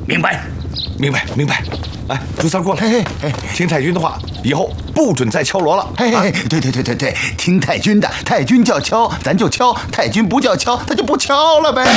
明白， 明白，明白。哎，朱三过来， 嘿嘿， 听太君的话，以后不准再敲锣了。 嘿嘿，对，听太君的，太君叫敲咱就敲，太君不叫敲他就不敲了呗。